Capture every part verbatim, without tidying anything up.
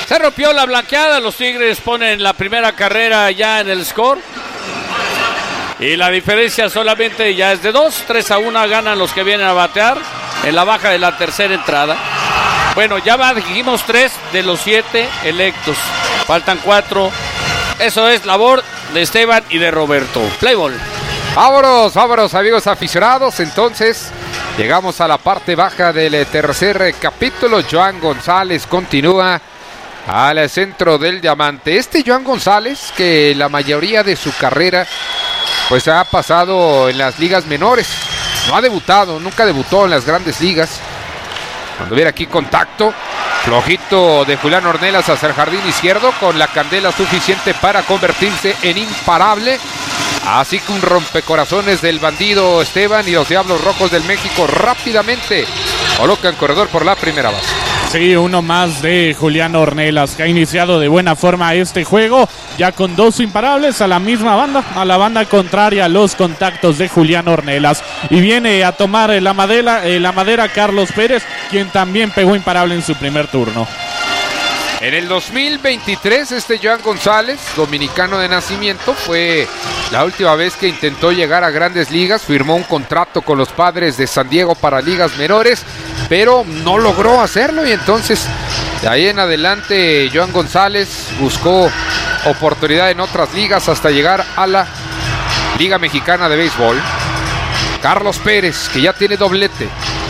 Se rompió la blanqueada, los Tigres ponen la primera carrera ya en el score. Y la diferencia solamente ya es de dos, tres a uno ganan los que vienen a batear en la baja de la tercera entrada. Bueno, ya va, dijimos tres de los siete electos. Faltan cuatro. Eso es labor de Esteban y de Roberto. Play ball. Vámonos, vámonos amigos aficionados. Entonces llegamos a la parte baja del tercer capítulo. Joan González continúa al centro del diamante. Este Joan González, que la mayoría de su carrera pues ha pasado en las ligas menores, no ha debutado, nunca debutó en las grandes ligas. Cuando viene aquí contacto flojito de Julián Ornelas hacia el jardín izquierdo, con la candela suficiente para convertirse en imparable. Así que un rompecorazones del bandido Esteban y los Diablos Rojos del México rápidamente colocan corredor por la primera base. Sí, uno más de Julián Ornelas, que ha iniciado de buena forma este juego, ya con dos imparables a la misma banda, a la banda contraria a los contactos de Julián Ornelas. Y viene a tomar la madera, eh, la madera Carlos Pérez, quien también pegó imparable en su primer turno. En el dos mil veintitrés, este Joan González, dominicano de nacimiento, fue la última vez que intentó llegar a grandes ligas. Firmó un contrato con los Padres de San Diego para ligas menores, pero no logró hacerlo, y entonces de ahí en adelante Joan González buscó oportunidad en otras ligas hasta llegar a la Liga Mexicana de Béisbol. Carlos Pérez, que ya tiene doblete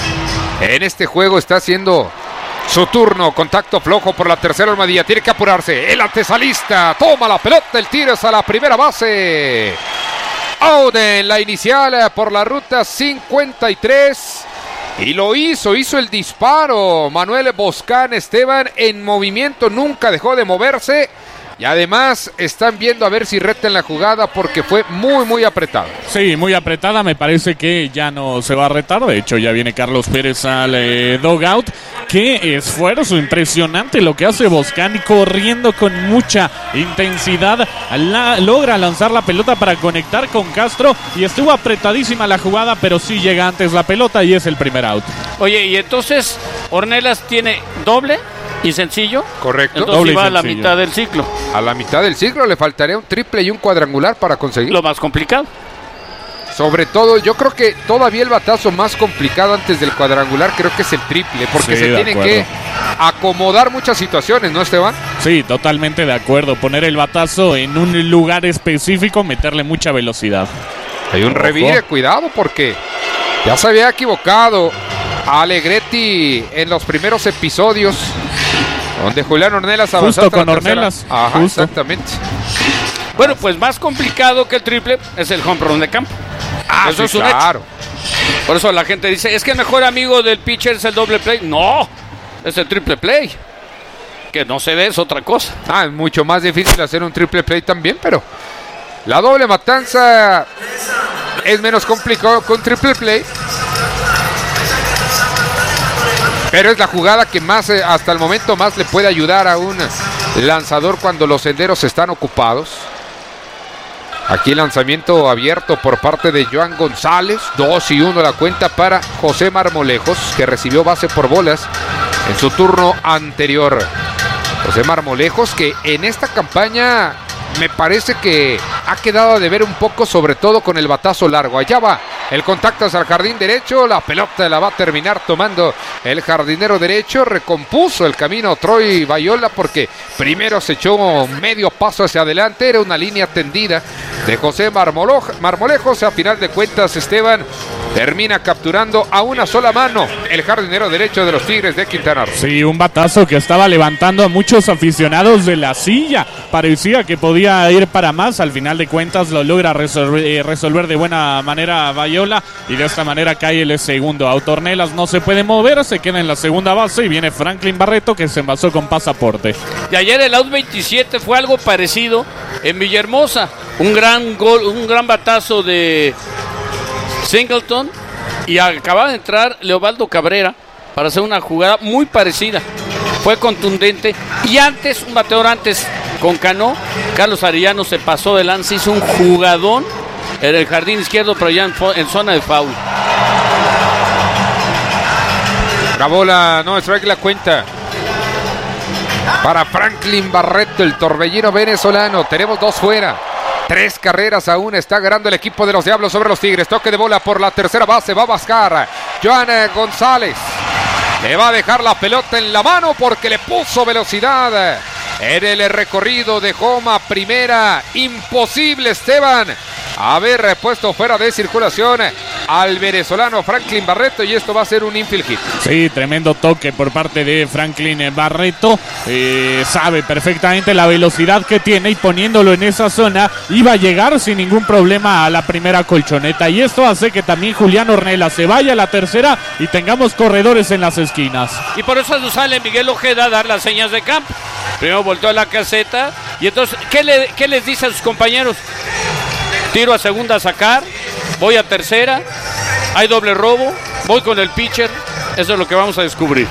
en este juego, está haciendo su turno. Contacto flojo por la tercera armadilla, tiene que apurarse. El antesalista toma la pelota, el tiro es a la primera base. Out en la inicial por la ruta cincuenta y tres. Y lo hizo, hizo el disparo. Manuel Boscán Esteban en movimiento, nunca dejó de moverse. Y además están viendo a ver si retan la jugada porque fue muy, muy apretada. Sí, muy apretada. Me parece que ya no se va a retar. De hecho, ya viene Carlos Pérez al eh, dugout. Qué esfuerzo impresionante lo que hace Boscán, corriendo con mucha intensidad. La, logra lanzar la pelota para conectar con Castro. Y estuvo apretadísima la jugada, pero sí llega antes la pelota y es el primer out. Oye, y entonces Ornelas tiene doble y sencillo. Correcto. Entonces Doble va a la sencillo. mitad del ciclo. A la mitad del ciclo le faltaría un triple y un cuadrangular para conseguir. Lo más complicado. Sobre todo, yo creo que todavía el batazo más complicado antes del cuadrangular creo que es el triple, porque Sí, se de tienen acuerdo. que acomodar muchas situaciones, ¿no, Esteban? Sí, totalmente de acuerdo. Poner el batazo en un lugar específico, meterle mucha velocidad. Hay un Ojo. revire, cuidado, porque ya se había equivocado Alegretti en los primeros episodios, donde Julián Ornelas avanzó Justo hasta la con tercera. Ornelas, Ajá, justo. exactamente. Bueno, pues más complicado que el triple es el home run de campo. Ah, Eso sí, es un claro. hecho. Por eso la gente dice, es que el mejor amigo del pitcher es el doble play. No, es el triple play. Que no se dé es otra cosa. Ah, es mucho más difícil hacer un triple play también, pero la doble matanza es menos complicado que un triple play. Pero es la jugada que más, eh, hasta el momento, más le puede ayudar a un lanzador cuando los senderos están ocupados. Aquí lanzamiento abierto por parte de Joan González. dos y uno la cuenta para José Marmolejos, que recibió base por bolas en su turno anterior. José Marmolejos, que en esta campaña me parece que ha quedado de ver un poco, sobre todo con el batazo largo. Allá va el contacto hacia el jardín derecho. La pelota la va a terminar tomando el jardinero derecho. Recompuso el camino Troy Bayola, porque primero se echó medio paso hacia adelante. Era una línea tendida de José Marmoloj- Marmolejos. A final de cuentas, Esteban termina capturando a una sola mano el jardinero derecho de los Tigres de Quintana Roo. Sí, un batazo que estaba levantando a muchos aficionados de la silla. Parecía que podía ir para más. Al final de cuentas lo logra resolver, eh, resolver de buena manera Bayola. Y de esta manera cae el segundo out. Ornelas no se puede mover, se queda en la segunda base. Y viene Franklin Barreto, que se envasó con pasaporte. Y ayer el out veintisiete fue algo parecido en Villahermosa. Un gran gol, un gran batazo de Singleton. Y acaba de entrar Leobaldo Cabrera para hacer una jugada muy parecida. Fue contundente. Y antes, un bateador antes con Cano, Carlos Arellano se pasó de lanza, hizo un jugadón en el jardín izquierdo, pero ya en, fo- en zona de foul. La bola, no, strike la cuenta. para Franklin Barreto, el torbellino venezolano. Tenemos dos fuera. Tres carreras aún está ganando el equipo de los Diablos sobre los Tigres. Toque de bola por la tercera base. Va a buscar Joan González. Le va a dejar la pelota en la mano porque le puso velocidad en el recorrido de Joma. Primera. Imposible, Esteban, haber puesto fuera de circulación al venezolano Franklin Barreto, y esto va a ser un infield hit. Sí, tremendo toque por parte de Franklin Barreto. Eh, sabe perfectamente la velocidad que tiene y poniéndolo en esa zona iba a llegar sin ningún problema a la primera colchoneta. Y esto hace que también Julián Ornella se vaya a la tercera y tengamos corredores en las esquinas. Y por eso sale Miguel Ojeda a dar las señas de campo. Primero volteó a la caseta y entonces, ¿qué, le, qué les dice a sus compañeros? Tiro a segunda a sacar, voy a tercera, hay doble robo, voy con el pitcher. Eso es lo que vamos a descubrir.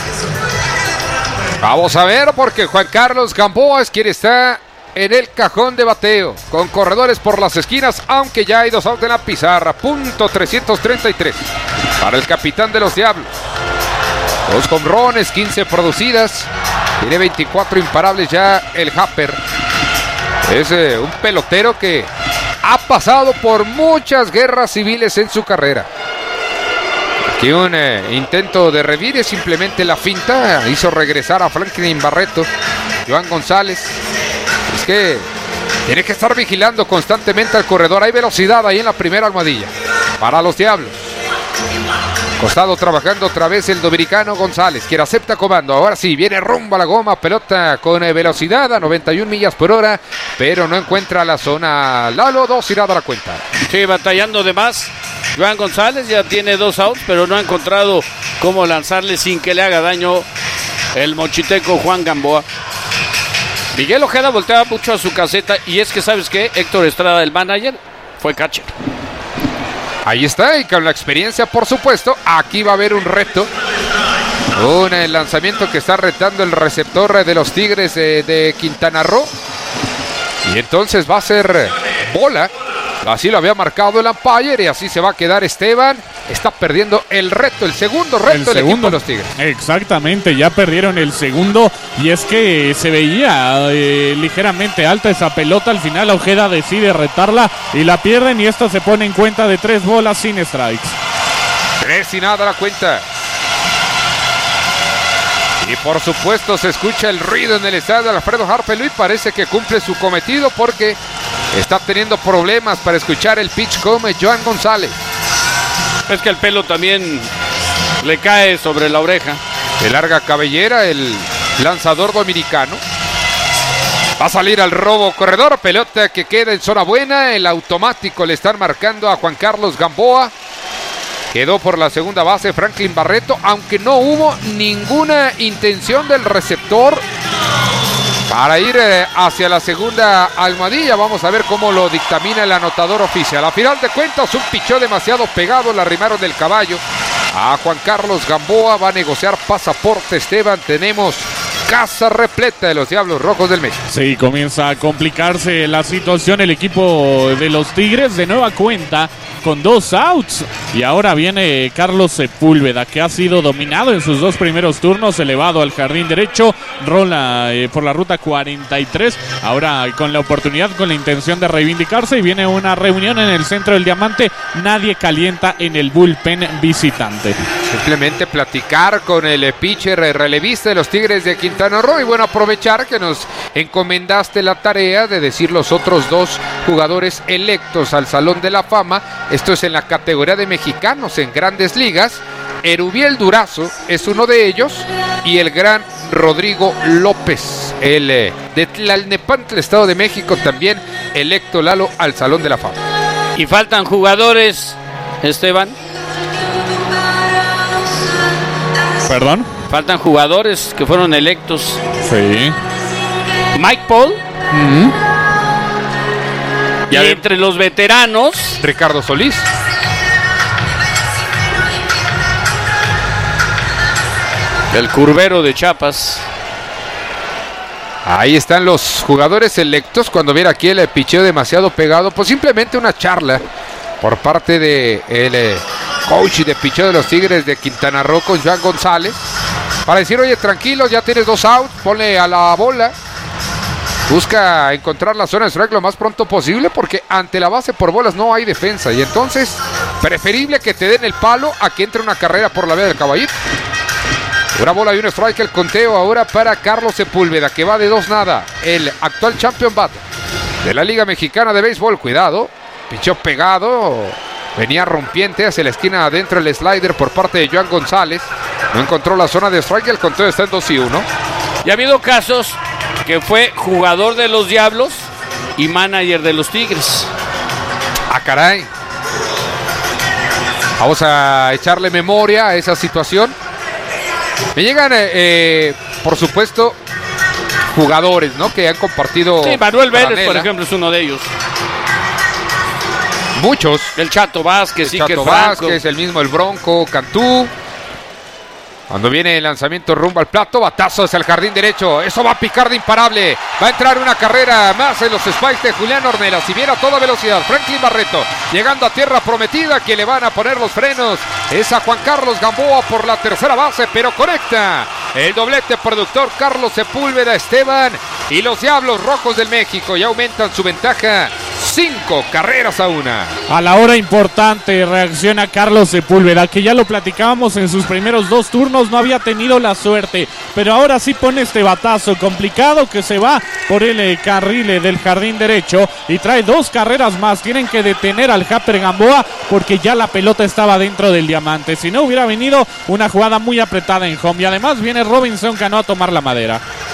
Vamos a ver, porque Juan Carlos Gamboa es quien está en el cajón de bateo, con corredores por las esquinas, aunque ya hay dos outs en la pizarra. Punto trescientos treinta y tres para el capitán de los Diablos. Dos jonrones, quince producidas. Tiene veinticuatro imparables ya el Happer. Es eh, un pelotero que ha pasado por muchas guerras civiles en su carrera. Aquí un eh, intento de revire, simplemente la finta hizo regresar a Franklin Barreto. Joan González. Es que tiene que estar vigilando constantemente al corredor. Hay velocidad ahí en la primera almohadilla para los Diablos. Costado trabajando otra vez el dominicano González, quien acepta comando. Ahora sí, viene rumbo a la goma, pelota con eh, velocidad a noventa y una millas por hora, pero no encuentra la zona. Lalo, dos irá a la cuenta. Sí, batallando de más. Joan González ya tiene dos outs, pero no ha encontrado cómo lanzarle sin que le haga daño el mochiteco Juan Gamboa. Miguel Ojeda volteaba mucho a su caseta, y es que, ¿sabes qué? Héctor Estrada, el manager, fue catcher. Ahí está, y con la experiencia, por supuesto, aquí va a haber un reto. Un eh, lanzamiento que está retando el receptor de los Tigres eh, de Quintana Roo. Y entonces va a ser bola. Así lo había marcado el umpire y así se va a quedar Esteban. Está perdiendo el reto, el segundo reto del equipo de los Tigres. Exactamente, ya perdieron el segundo y es que se veía eh, ligeramente alta esa pelota. Al final Ojeda decide retarla y la pierden y esto se pone en cuenta de tres bolas sin strikes. Tres y nada la cuenta. Y por supuesto se escucha el ruido en el estadio de Alfredo Harpelú y parece que cumple su cometido porque está teniendo problemas para escuchar el pitch come Joan González. Es que el pelo también le cae sobre la oreja. De larga cabellera el lanzador dominicano. Va a salir al robo corredor, pelota que queda en zona buena. El automático le están marcando a Juan Carlos Gamboa. Quedó por la segunda base Franklin Barreto, aunque no hubo ninguna intención del receptor para ir eh, hacia la segunda almohadilla. Vamos a ver cómo lo dictamina el anotador oficial. A final de cuentas, un pichó demasiado pegado, le arrimaron del caballo a Juan Carlos Gamboa. Va a negociar pasaporte Esteban. Tenemos casa repleta de los Diablos Rojos del México. Sí, comienza a complicarse la situación. El equipo de los Tigres de nueva cuenta con dos outs. Y ahora viene Carlos Sepúlveda, que ha sido dominado en sus dos primeros turnos, elevado al jardín derecho, rola eh, por la ruta cuarenta y tres. Ahora con la oportunidad, con la intención de reivindicarse, y viene una reunión en el centro del Diamante. Nadie calienta en el bullpen visitante. Simplemente platicar con el pitcher relevista de los Tigres de Quintana Roo. Y bueno, aprovechar que nos encomendaste la tarea de decir los otros dos jugadores electos al Salón de la Fama. Esto es en la categoría de mexicanos en Grandes Ligas. Erubiel Durazo es uno de ellos, y el gran Rodrigo López, el eh, de Tlalnepantla, Estado de México, también electo, Lalo, al Salón de la Fama. Y faltan jugadores, Esteban. ¿Perdón? Faltan jugadores que fueron electos. Sí. Mike Paul. Mm-hmm. Y Ya entre los veteranos, Ricardo Solís. el curvero de Chiapas. Ahí están los jugadores electos. Cuando viera aquí el picheo demasiado pegado, pues simplemente una charla por parte de el eh, coach de picheo de los Tigres de Quintana Roo con Joan González para decir, oye, tranquilo, ya tienes dos outs, ponle a la bola. Busca encontrar la zona de strike lo más pronto posible porque ante la base por bolas no hay defensa. Y entonces, preferible que te den el palo a que entre una carrera por la vía del caballito. Una bola y un strike el conteo ahora para Carlos Sepúlveda, que va de dos nada. El actual champion bat de la Liga Mexicana de Béisbol. Cuidado, pichó pegado. Venía rompiente hacia la esquina adentro el slider por parte de Joan González. No encontró la zona de strike y el conteo está en dos y uno. Y ha habido casos que fue jugador de los Diablos y manager de los Tigres. Ah, caray. Vamos a echarle memoria a esa situación. Me llegan, eh, eh, por supuesto, jugadores, ¿no? Que han compartido. Sí, Manuel Vélez, Granela. por ejemplo, es uno de ellos. Muchos. El Chato Vázquez, El sí, Chato que es Franco. Vázquez, el mismo el Bronco, Cantú. Cuando viene el lanzamiento rumbo al plato, batazo hacia el jardín derecho. Eso va a picar de imparable. Va a entrar una carrera más en los spikes de Julián Ornelas. Si viene a toda velocidad, Franklin Barreto llegando a tierra prometida, que le van a poner los frenos. Es a Juan Carlos Gamboa por la tercera base, pero conecta el doblete productor Carlos Sepúlveda. Esteban y los Diablos Rojos del México ya aumentan su ventaja. Cinco carreras a una. A la hora importante reacciona Carlos Sepúlveda, que ya lo platicábamos en sus primeros dos turnos, no había tenido la suerte, pero ahora sí pone este batazo complicado que se va por el eh, carril eh, del jardín derecho y trae dos carreras más. Tienen que detener al Japper Gamboa porque ya la pelota estaba dentro del diamante. Si no hubiera venido una jugada muy apretada en home, y además viene Robinson Cano a tomar la madera.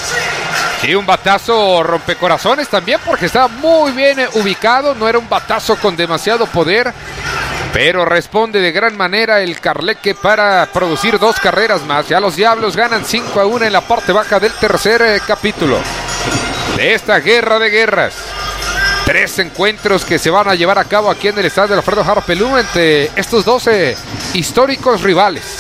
Sí, un batazo rompecorazones también porque estaba muy bien ubicado. No era un batazo con demasiado poder, pero responde de gran manera el Carleque para producir dos carreras más. Ya los Diablos ganan cinco a uno en la parte baja del tercer eh, capítulo de esta guerra de guerras. Tres encuentros que se van a llevar a cabo aquí en el estadio de Alfredo Harpelú entre estos doce históricos rivales.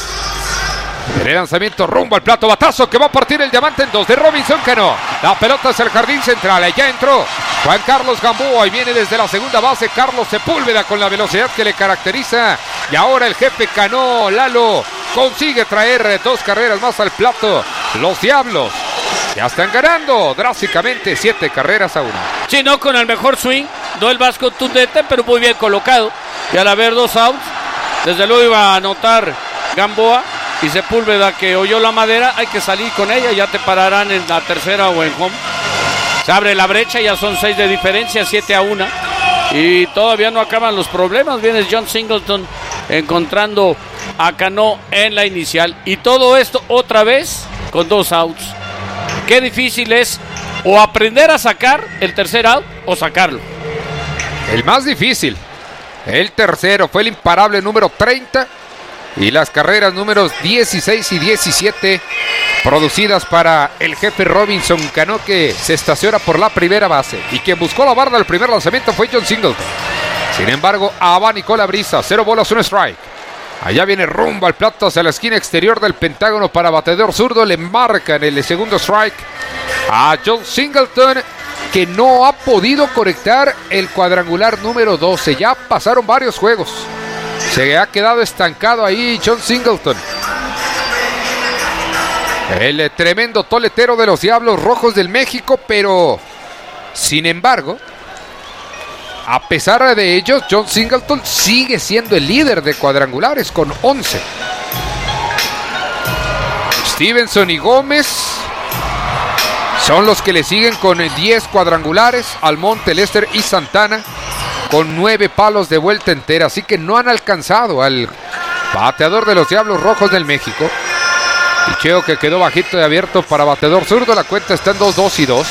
El lanzamiento rumbo al plato, batazo que va a partir el diamante en dos de Robinson Cano. La pelota hacia el jardín central, ya entró Juan Carlos Gamboa y viene desde la segunda base Carlos Sepúlveda con la velocidad que le caracteriza. Y ahora el jefe Cano, Lalo, consigue traer dos carreras más al plato. Los Diablos ya están ganando drásticamente siete carreras a una. Sí, no con el mejor swing, no el vasco Tundete, pero muy bien colocado. Y al haber dos outs, desde luego iba a anotar Gamboa. Y Sepúlveda, que oyó la madera, hay que salir con ella, ya te pararán en la tercera o en home. Se abre la brecha, ya son seis de diferencia, siete a una. Y todavía no acaban los problemas. Viene John Singleton encontrando a Cano en la inicial. Y todo esto otra vez con dos outs. Qué difícil es o aprender a sacar el tercer out o sacarlo. El más difícil, el tercero, fue el imparable número treinta. Y las carreras números dieciséis y diecisiete producidas para el jefe Robinson Cano, que se estaciona por la primera base. Y quien buscó la barda del primer lanzamiento fue John Singleton. Sin embargo, abanicó la brisa. Cero bolas, un strike. Allá viene rumbo al plato hacia la esquina exterior del pentágono para bateador zurdo. Le marcan el segundo strike a John Singleton, que no ha podido conectar el cuadrangular número doce. Ya pasaron varios juegos. Se ha quedado estancado ahí John Singleton. El tremendo toletero de los Diablos Rojos del México, pero sin embargo, a pesar de ello, John Singleton sigue siendo el líder de cuadrangulares con once. Stevenson y Gómez son los que le siguen con diez cuadrangulares. Almonte, Lester y Santana con nueve palos de vuelta entera, así que no han alcanzado al bateador de los Diablos Rojos del México. Picheo que quedó bajito y abierto para bateador zurdo. La cuenta está en dos, dos y dos.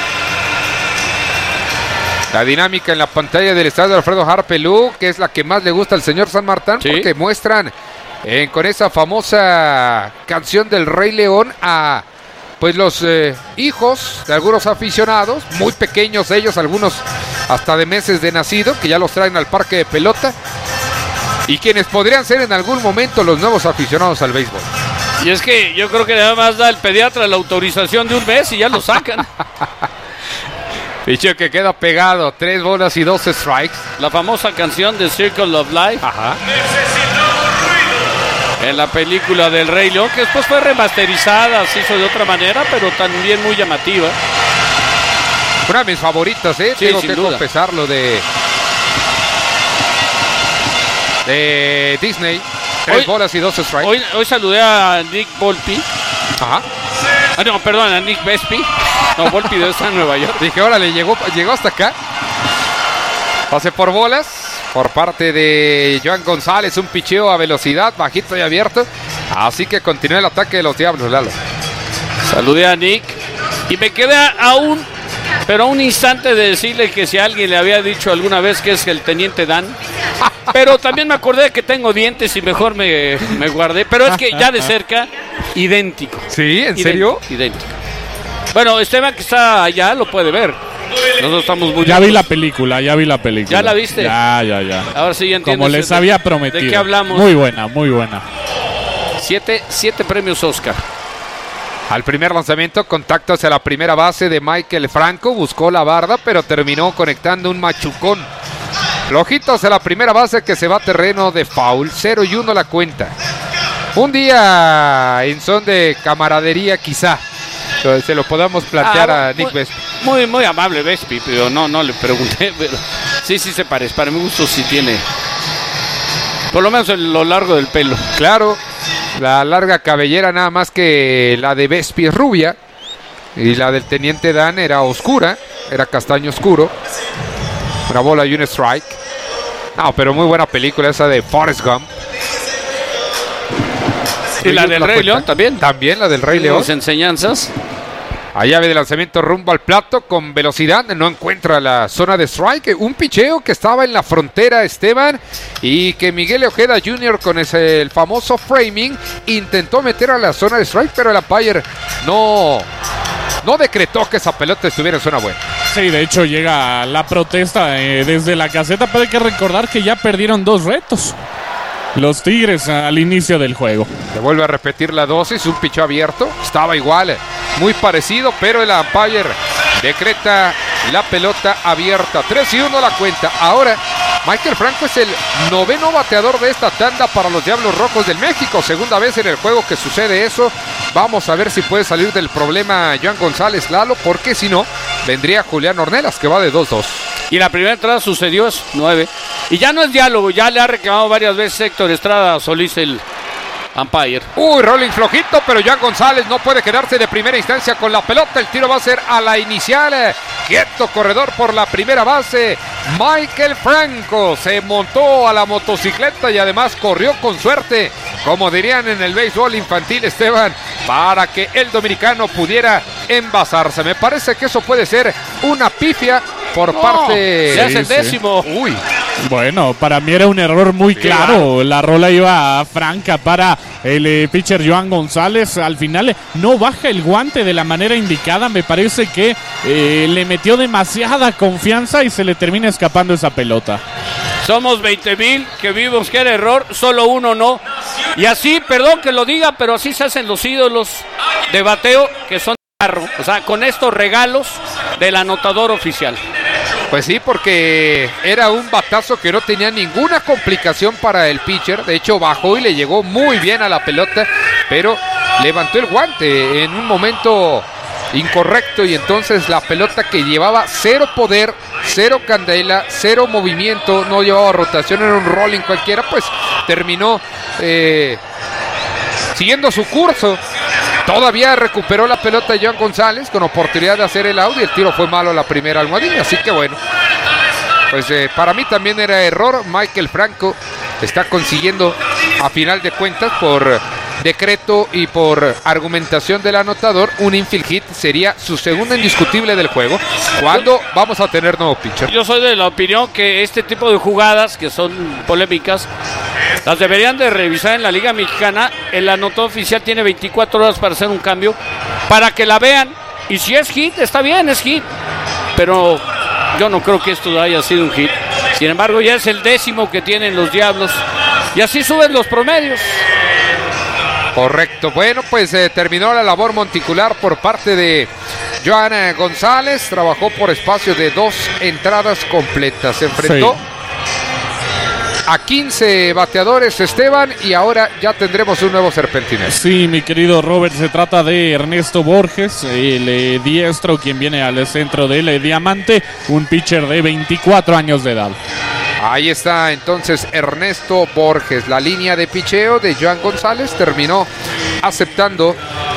La dinámica en la pantalla del estadio de Alfredo Harpelú, que es la que más le gusta al señor San Martín, ¿sí? Porque muestran eh, con esa famosa canción del Rey León a pues los eh, hijos de algunos aficionados, muy pequeños ellos, algunos hasta de meses de nacido, que ya los traen al parque de pelota, y quienes podrían ser en algún momento los nuevos aficionados al béisbol. Y es que yo creo que nada más da el pediatra la autorización de un mes y ya lo sacan. Picheo que queda pegado, tres bolas y dos strikes. La famosa canción de Circle of Life. Ajá. En la película del Rey León, que después fue remasterizada, se hizo de otra manera, pero también muy llamativa. Una de mis favoritas, ¿eh? Sí, Tengo sin que duda. confesarlo de... De Disney. Tres Hoy- bolas y dos strikes. Hoy, hoy saludé a Nick Volpi. Ajá. Ah, no, perdón, a Nick Vespi. No, Volpi debe estar en Nueva York. Dije, órale, llegó, llegó hasta acá. Pase por bolas por parte de Joan González. Un picheo a velocidad, bajito y abierto. Así que continúa el ataque de los Diablos, Lalo. Saludé a Nick y me quedé a un, pero a un instante de decirle que si alguien le había dicho alguna vez que es el Teniente Dan. Pero también me acordé de que tengo dientes y mejor me, me guardé. Pero es que ya de cerca, idéntico. ¿Sí? ¿En Idéntico, serio? Idéntico. Bueno, Esteban que está allá lo puede ver. Nosotros estamos muy Ya vi lejos. la película, ya vi la película. ¿Ya la viste? Ya, ya, ya. Ahora sí ya entiendes. Como les de- había prometido. ¿De qué hablamos? Muy buena, muy buena. Siete, siete premios Oscar. Al primer lanzamiento, contacto hacia la primera base de Michael Franco. Buscó la barda, pero terminó conectando un machucón. Flojito hacia la primera base que se va a terreno de foul. cero y uno la cuenta. Un día en son de camaradería quizá. Entonces, se lo podamos plantear Ah, a Nick muy, Vespi. Muy, muy amable Vespi, pero no, no le pregunté. Pero sí, sí se parece. Para mi gusto sí tiene. Por lo menos en lo largo del pelo. Claro, la larga cabellera nada más que la de Vespi es rubia. Y la del Teniente Dan era oscura, era castaño oscuro. Una bola y un strike. No, pero muy buena película esa de Forrest Gump. Y la del Rey cuenta. León también. También la del Rey León. Las enseñanzas. A llave de lanzamiento rumbo al plato con velocidad. No encuentra la zona de strike. Un picheo que estaba en la frontera, Esteban. Y que Miguel Ojeda junior con ese, el famoso framing intentó meter a la zona de strike. Pero el umpire no, no decretó que esa pelota estuviera en zona buena. Sí, de hecho llega la protesta eh, desde la caseta, pero hay que recordar que ya perdieron dos retos. Los Tigres al inicio del juego. Se vuelve a repetir la dosis, un picheo abierto. Estaba igual, muy parecido, pero el umpire decreta la pelota abierta. tres y uno la cuenta. Ahora, Michael Franco es el noveno bateador de esta tanda para los Diablos Rojos del México. Segunda vez en el juego que sucede eso. Vamos a ver si puede salir del problema Joan González Lalo, porque si no, vendría Julián Ornelas, que va de dos dos. Y la primera entrada sucedió es nueve. Y ya no es diálogo, ya le ha reclamado varias veces Héctor Estrada Solís el umpire. Uy, rolling flojito, pero Joan González no puede quedarse de primera instancia con la pelota. El tiro va a ser a la inicial. Quieto corredor por la primera base. Michael Franco se montó a la motocicleta y además corrió con suerte, como dirían en el béisbol infantil, Esteban, para que el dominicano pudiera envasarse. Me parece que eso puede ser una pifia por No, parte... se hace el sí. décimo. Uy, Bueno, para mí era un error muy Sí, claro. claro. La rola iba franca para el eh, pitcher Joan González. Al final eh, no baja el guante de la manera indicada. Me parece que eh, le metió demasiada confianza y se le termina escapando esa pelota. Somos veinte mil que vimos que era error, solo uno no. Y así, perdón que lo diga, pero así se hacen los ídolos de bateo que son carro. O sea, con estos regalos del anotador oficial. pues sí, porque era un batazo que no tenía ninguna complicación para el pitcher. De hecho, bajó y le llegó muy bien a la pelota, pero levantó el guante en un momento incorrecto y entonces la pelota que llevaba cero poder, cero candela, cero movimiento, no llevaba rotación, era un rolling cualquiera, pues terminó eh, siguiendo su curso. Todavía recuperó la pelota Joan González con oportunidad de hacer el out y el tiro fue malo a la primera almohadilla, así que bueno, pues eh, para mí también era error. Michael Franco está consiguiendo a final de cuentas por decreto y por argumentación del anotador un infield hit. Sería su segunda indiscutible del juego. ¿Cuándo vamos a tener nuevo pitcher? Yo soy de la opinión que este tipo de jugadas que son polémicas las deberían de revisar en la Liga Mexicana. El anotador oficial tiene veinticuatro horas para hacer un cambio, para que la vean, y si es hit, está bien, es hit, pero yo no creo que esto haya sido un hit. Sin embargo, ya es el décimo que tienen los Diablos y así suben los promedios. Correcto. Bueno, pues eh, terminó la labor monticular por parte de Joan eh, González. Trabajó por espacio de dos entradas completas. Se enfrentó Sí. a quince bateadores, Esteban, y ahora ya tendremos un nuevo serpentinero. Sí, mi querido Robert, se trata de Ernesto Borges, el eh, diestro, quien viene al centro del eh, diamante, un pitcher de veinticuatro años de edad. Ahí está entonces Ernesto Borges. La línea de picheo de Joan González terminó aceptando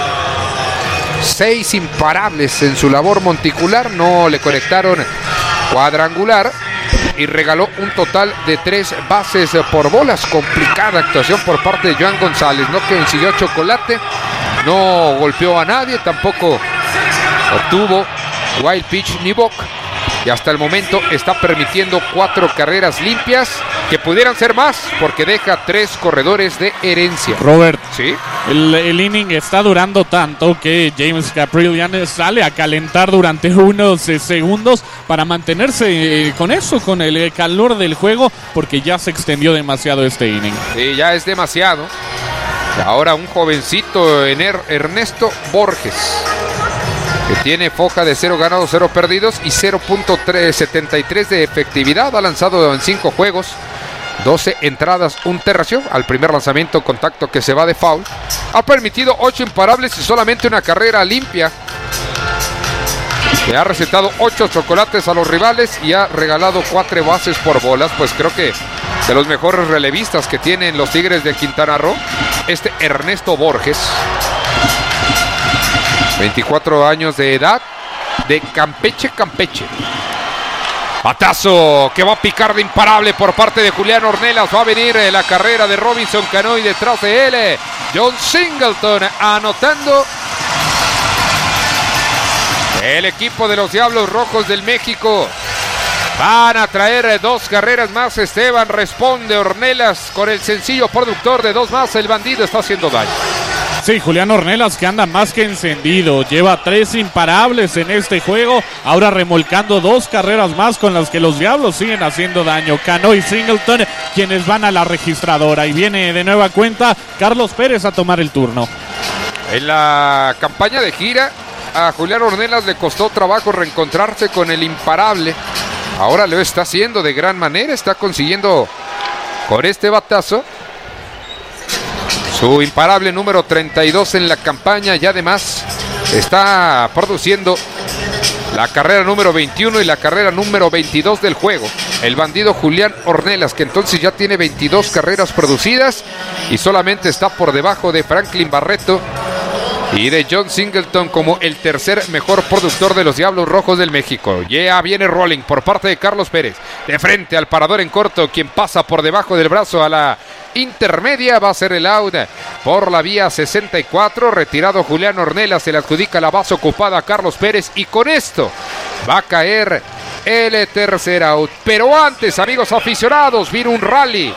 seis imparables en su labor monticular. No le conectaron cuadrangular y regaló un total de tres bases por bolas. Complicada actuación por parte de Joan González. No consiguió chocolate, no golpeó a nadie, tampoco obtuvo wild pitch ni walk. Y hasta el momento está permitiendo cuatro carreras limpias, que pudieran ser más, porque deja tres corredores de herencia. Robert, ¿sí? el, el inning está durando tanto que James Caprillian sale a calentar durante unos eh, segundos para mantenerse eh, con eso, con el eh, calor del juego, porque ya se extendió demasiado este inning. Sí, ya es demasiado. Y ahora un jovencito, Ernesto Borges, que tiene foja de cero ganados, cero perdidos y cero punto setenta y tres de efectividad. Ha lanzado en cinco juegos, doce entradas, un tercio. Al primer lanzamiento, contacto que se va de foul. Ha permitido ocho imparables y solamente una carrera limpia. Le ha recetado ocho chocolates a los rivales y ha regalado cuatro bases por bolas. Pues creo que de los mejores relevistas que tienen los Tigres de Quintana Roo, este Ernesto Borges, veinticuatro años de edad, de Campeche, Campeche. Batazo que va a picar de imparable por parte de Julián Ornelas. Va a venir la carrera de Robinson Cano y detrás de él John Singleton anotando. El equipo de los Diablos Rojos del México van a traer dos carreras más. Esteban, responde Ornelas con el sencillo productor de dos más. El bandido está haciendo daño. Sí, Julián Ornelas, que anda más que encendido, lleva tres imparables en este juego, ahora remolcando dos carreras más con las que los Diablos siguen haciendo daño. Cano y Singleton, quienes van a la registradora, y viene de nueva cuenta Carlos Pérez a tomar el turno. En la campaña de gira, a Julián Ornelas le costó trabajo reencontrarse con el imparable. Ahora lo está haciendo de gran manera, está consiguiendo con este batazo su imparable número treinta y dos en la campaña, y además está produciendo la carrera número veintiuno y la carrera número veintidós del juego. El bandido Julián Ornelas, que entonces ya tiene veintidós carreras producidas y solamente está por debajo de Franklin Barreto y de John Singleton como el tercer mejor productor de los Diablos Rojos del México. Ya yeah, viene rolling por parte de Carlos Pérez, de frente al parador en corto, quien pasa por debajo del brazo a la intermedia. Va a ser el out por la vía sesenta y cuatro. Retirado Julián Ornelas, se le adjudica la base ocupada a Carlos Pérez, y con esto va a caer el tercer out. Pero antes, amigos aficionados, viene un rally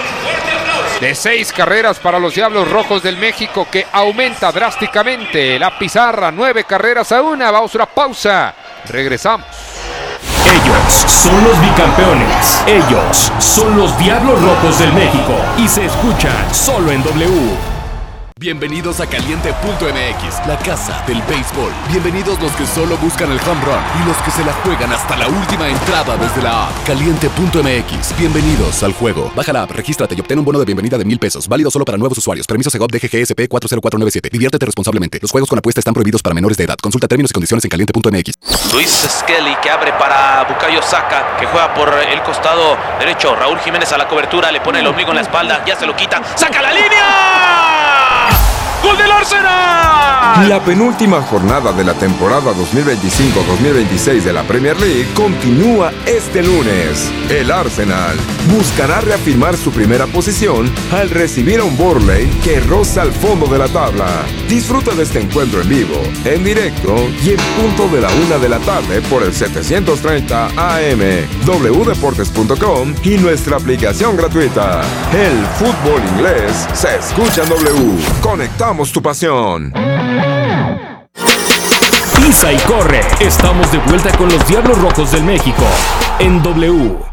de seis carreras para los Diablos Rojos del México, que aumenta drásticamente la pizarra. Nueve carreras a una. Vamos a una pausa. Regresamos. Ellos son los bicampeones. Ellos son los Diablos Rojos del México. Y se escuchan solo en W. Bienvenidos a Caliente punto M X, la casa del béisbol. Bienvenidos los que solo buscan el home run y los que se la juegan hasta la última entrada desde la app. Caliente punto M X, bienvenidos al juego. Baja la app, regístrate y obtén un bono de bienvenida de mil pesos. Válido solo para nuevos usuarios. Permiso Segov D G G S P cuatro cero cuatro nueve siete. Diviértete responsablemente. Los juegos con apuesta están prohibidos para menores de edad. Consulta términos y condiciones en Caliente punto M X. Luis Skelly, que abre para Bukayo Saka, que juega por el costado derecho. Raúl Jiménez a la cobertura, le pone el ombligo en la espalda, ya se lo quita. ¡Saca la línea! ¡Gol del Arsenal! La penúltima jornada de la temporada dos mil veinticinco dos mil veintiséis de la Premier League continúa este lunes. El Arsenal buscará reafirmar su primera posición al recibir a un Burnley que roza al fondo de la tabla. Disfruta de este encuentro en vivo, en directo y en punto de la una de la tarde por el setecientos treinta A M, w deportes punto com y nuestra aplicación gratuita. El fútbol inglés se escucha en W. Conectamos tu pasión. Pisa y corre. Estamos de vuelta con los Diablos Rojos del México en W.